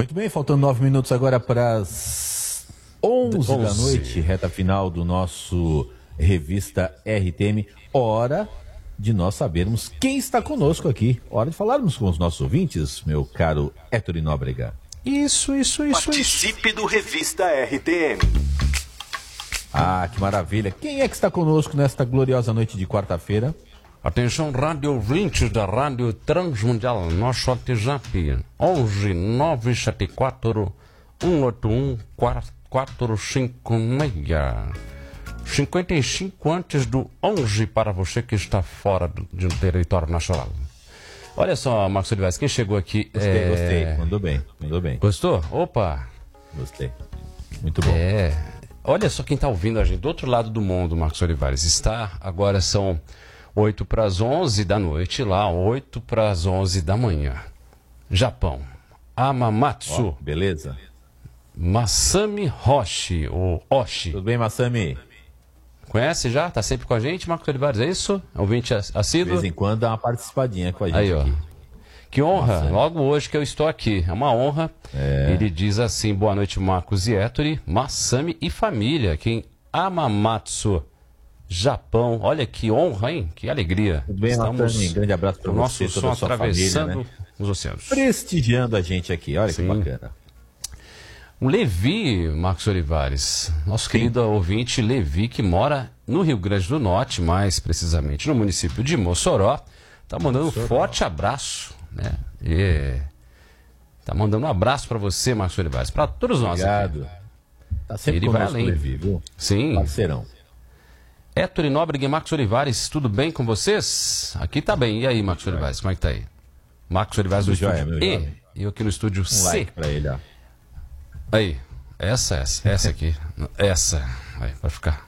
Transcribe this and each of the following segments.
Muito bem, faltando 9 minutos agora para as 11 da noite, reta final do nosso Revista RTM. Hora de nós sabermos quem está conosco aqui. Hora de falarmos com os nossos ouvintes, meu caro Héctor Nóbrega. Isso. Participe do Revista RTM. Ah, que maravilha. Quem é que está conosco nesta gloriosa noite de quarta-feira? Atenção, rádio ouvintes da Rádio Transmundial, nosso WhatsApp 11 974 181 4456. 55 antes do 11 para você que está fora de um território nacional. Olha só, Marcos Olivares, quem chegou aqui... Gostei, mandou bem. Gostou? Opa! Gostei, muito bom. Olha só quem está ouvindo a gente do outro lado do mundo, Marcos Olivares. Agora são 8 para as 11 da noite, lá 8 para as 11 da manhã. Japão, Amamatsu. Beleza. Masami Hoshi, ou Oshi. Tudo bem, Masami? Conhece já? Tá sempre com a gente, Marcos Olivares, é isso? Ouvinte assíduo? De vez em quando dá uma participadinha com a gente aí, aqui. Que honra, Masami. logo hoje que eu estou aqui. É uma honra. Ele diz assim, boa noite, Marcos e Héctor, Masami e família, aqui em Amamatsu, Japão. Olha que honra, hein? Que alegria. Tudo bem, Masami? Grande abraço para você, nosso toda som a sua atravessando família, né? os oceanos. Prestigiando a gente aqui, olha Sim. que bacana. O Levi, Marcos Olivares, nosso querido ouvinte Levi, que mora no Rio Grande do Norte, mais precisamente no município de Mossoró, tá mandando um forte abraço, né? Tá mandando um abraço para você, Marcos Olivares, para todos nós aqui. Obrigado. Tá sempre Ele vai conosco, além. Levi, viu? Sim. Parceirão. Héctor Nóbrega e Marcos Olivares, tudo bem com vocês? Aqui tá bem. E aí, Marcos Olivares, como é que tá aí? Marcos Olivares do Tudo jóia, estúdio meu E, jovem. e eu aqui no estúdio Um C. like pra ele, ó. Aí, essa aqui. Essa. Aí, vai ficar.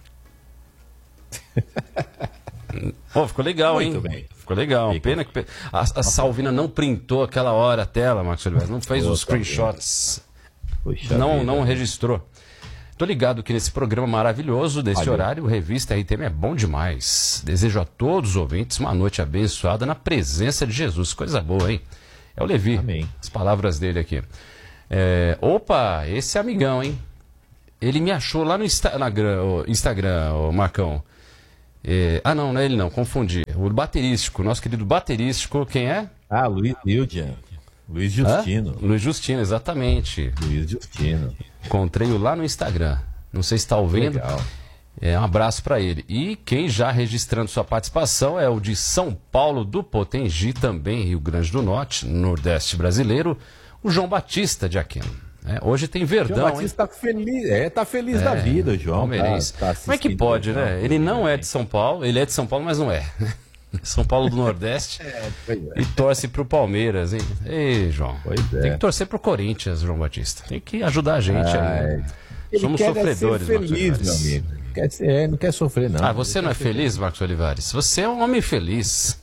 Pô, ficou legal, hein? Muito bem. Ficou legal. Pena que a Salvina não printou aquela hora a tela, Marcos Oliveira. Não fez os screenshots. Puxa Não vida. registrou. Tô ligado que nesse programa maravilhoso, desse Valeu. horário, o Revista RTM é bom demais. Desejo a todos os ouvintes uma noite abençoada na presença de Jesus. Coisa boa, hein? É o Levi. Amém. As palavras dele aqui. Opa, esse é amigão, hein? Ele me achou lá no Instagram, o Marcão. Não é ele não, confundi. O baterístico, nosso querido baterístico, quem é? Ah, Luiz Hildian. Luiz Justino. Luiz Justino, exatamente. Luiz Justino. Encontrei-o lá no Instagram. Não sei se está ouvindo. Legal. Um abraço para ele. E quem já registrando sua participação é o de São Paulo do Potengi, também Rio Grande do Norte, Nordeste brasileiro, o João Batista de Aquino. Hoje tem Verdão, João Batista tá feliz, tá feliz da vida, o João. Palmeirense. Como é que pode, né? Ele não é de São Paulo, ele é de São Paulo, mas não é. São Paulo do Nordeste e torce pro Palmeiras, hein? Ei, João. Tem que torcer pro Corinthians, João Batista. Tem que ajudar a gente. Somos sofredores, ser Marcos feliz, Olivares. meu amigo. Não quer sofrer, não. Você não é feliz, Marcos Olivares? Você é um homem feliz.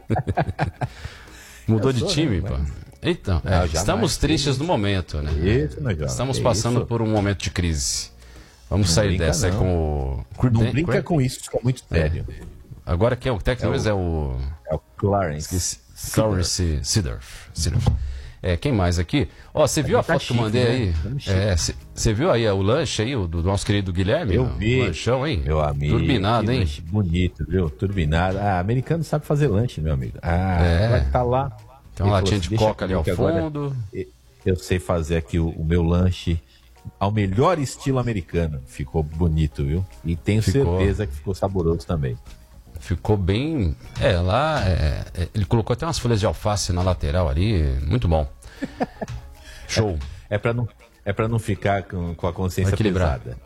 Mudou de time, pô. Então, estamos tristes no momento, né? Isso, meu jovem. Estamos passando por um momento de crise. Vamos sair dessa aí com o... Não brinca com isso é muito sério. Agora quem é o técnico mesmo? É o Clarence. Clarence Seedorf. Quem mais aqui? Você viu a foto que eu mandei aí? Você viu aí o lanche aí do nosso querido Guilherme? Eu vi. Lanchão, hein? Meu amigo. Turbinado, hein? Lanche bonito, viu? Turbinado. Americano sabe fazer lanche, meu amigo. Vai tá lá. Tem uma latinha de coca ali ao fundo. Eu sei fazer aqui o meu lanche ao melhor estilo americano. Ficou bonito, viu? E tenho certeza que ficou saboroso também. Ficou bem... ele colocou até umas folhas de alface na lateral ali. Muito bom. Show. É pra não ficar com a consciência pesada.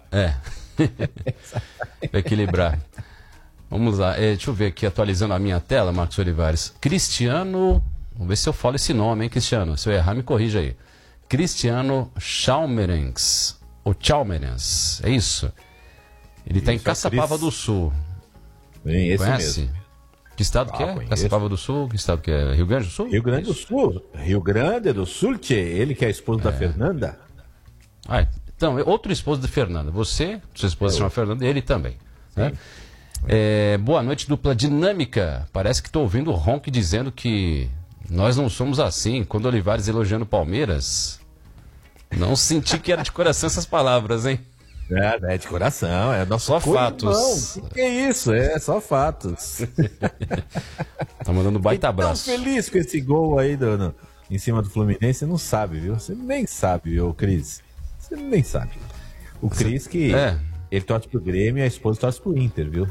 Vai equilibrar. Vamos lá. Deixa eu ver aqui, atualizando a minha tela, Marcos Olivares. Cristiano... Vamos ver se eu falo esse nome, hein, Cristiano? Se eu errar, me corrija aí. Cristiano Chalmerens. Ou Chalmerens, é isso? Ele está em Caçapava do Sul. Bem, esse conhece? Mesmo. Que estado que é? Conheço. Caçapava do Sul? Que estado que é? Rio Grande do Sul? Rio Grande do Sul. Rio Grande do Sul, tchê. Ele que é esposo da Fernanda. Então, outro esposo da Fernanda. Você, sua esposa se chama Fernanda, ele também. Né? Boa noite, dupla dinâmica. Parece que estou ouvindo o Ronk dizendo que nós não somos assim. Quando Olivares elogiando Palmeiras. Não senti que era de coração essas palavras, hein? É de coração, é nosso Só fatos. O que é isso? É só fatos. Tá mandando baita abraço. Tão feliz com esse gol aí em cima do Fluminense, você não sabe, viu? Você nem sabe, viu, Cris? Você nem sabe. O Cris que ele torce pro Grêmio e a esposa torce pro Inter, viu?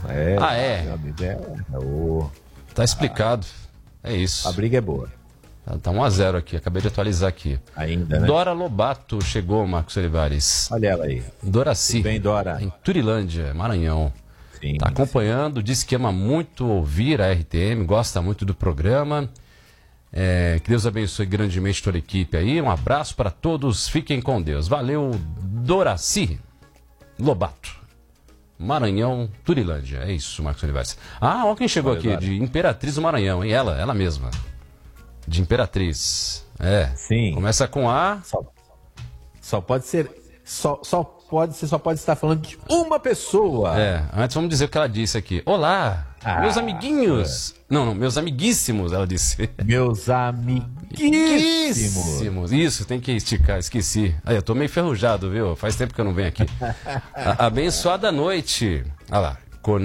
Tá explicado. É isso. A briga é boa. Tá 1-0 aqui, acabei de atualizar aqui. Ainda, né? Dora Lobato chegou, Marcos Olivares. Olha ela aí. Doraci. Bem, Dora. Em Turilândia, Maranhão. Sim. Tá acompanhando, disse que ama muito ouvir a RTM, gosta muito do programa. Que Deus abençoe grandemente toda a equipe aí. Um abraço para todos, fiquem com Deus. Valeu, Doraci Lobato. Maranhão, Turilândia. É isso, Marcos Olivares. Olha quem chegou aqui, Dora. De Imperatriz do Maranhão, hein? Ela mesma. De Imperatriz. Sim. Começa com A. Só pode ser. Só pode estar falando de uma pessoa. Antes vamos dizer o que ela disse aqui. Olá, meus amiguinhos. Não, meus amiguíssimos, ela disse. Meus amiguíssimos. Isso, tem que esticar, esqueci. Eu tô meio enferrujado, viu? Faz tempo que eu não venho aqui. Abençoada noite. Olha lá.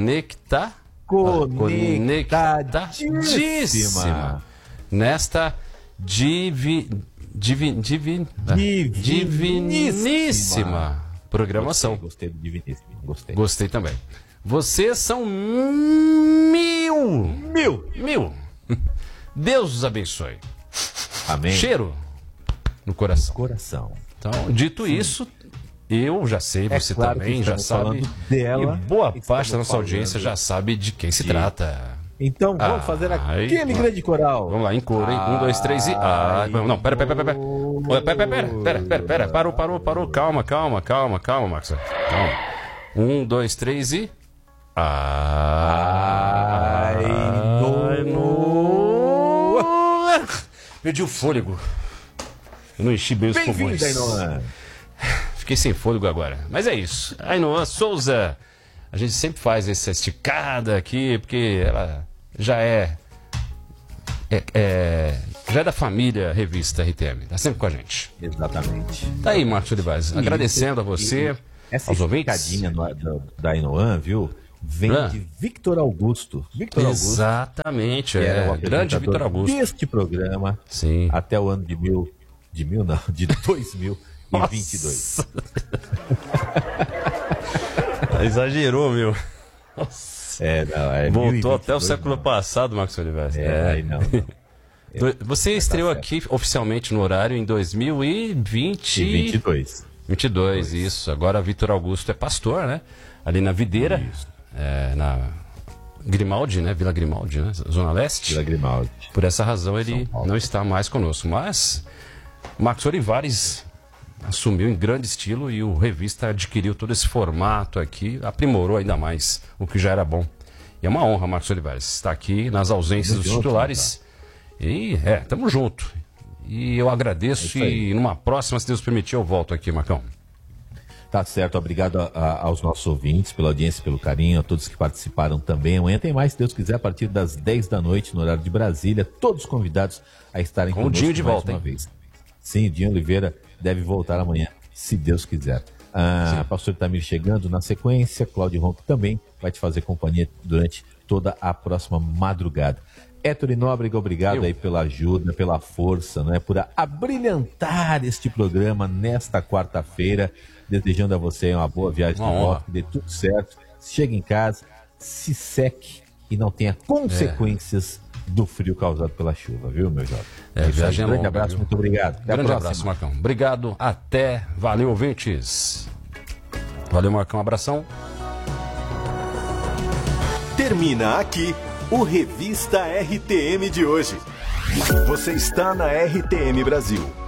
Conectadíssima. Nesta diviníssima programação. Gostei do diviníssimo. Gostei também. Vocês são mil. Deus os abençoe. Amém. Cheiro no coração. Então, dito isso, eu já sei, você claro também já sabe. Dela, e boa parte da nossa audiência já sabe de quem se trata. Então vamos fazer aquele grande coral. Vamos lá, em coro, hein? 1, 2, 3 e... Não, pera. Parou. Calma, Max. Calma. 1, 2, 3 e... Perdi o fôlego. Eu não enchi bem os pulmões. Fiquei sem fôlego agora. Mas é isso. Ainoa Souza. A gente sempre faz essa esticada aqui, porque ela já é da família Revista RTM. Tá sempre com a gente. Exatamente. Tá aí, Marcos Olivares. Agradecendo a você, aos ouvintes. Essa esticadinha da Ainoan, viu? Vem de Victor Augusto. Exatamente, grande Victor Augusto. Deste programa, sim, até o ano de 2022. Exagerou, meu. Nossa. Voltou até o século passado, Marcos Oliveira. Não. Você estreou aqui oficialmente no horário em 2022. 22, isso. Agora Victor Augusto é pastor, né? Ali na Videira. Isso. Na Grimaldi, né? Vila Grimaldi, né? Zona Leste. Vila Grimaldi. Por essa razão ele não está mais conosco. Mas Marcos Olivares assumiu em grande estilo e o Revista adquiriu todo esse formato aqui, aprimorou ainda mais, o que já era bom. E é uma honra, Marcos Olivares, estar aqui nas ausências dos titulares. E tamo junto. E eu agradeço e numa próxima, se Deus permitir, eu volto aqui, Marcão. Tá certo, obrigado aos nossos ouvintes pela audiência, pelo carinho, a todos que participaram também. Amanhã tem mais, se Deus quiser, a partir das 10 da noite, no horário de Brasília, todos convidados a estarem conosco. Com o Dinho de volta, uma vez. Sim, o Dinho Oliveira deve voltar amanhã, se Deus quiser. Pastor Itamir chegando na sequência, Cláudio Ronco também vai te fazer companhia durante toda a próxima madrugada. Héctor Nóbrega, obrigado aí pela ajuda, pela força, né, por abrilhantar este programa nesta quarta-feira. Desejando a você uma boa viagem de volta, que dê tudo certo. Chegue em casa, se seque e não tenha consequências do frio causado pela chuva, viu, meu jovem? Viagem grande abraço, muito obrigado. Grande abraço, Marcão. Obrigado, até. Valeu, ouvintes. Valeu, Marcão. Abração. Termina aqui o Revista RTM de hoje. Você está na RTM Brasil.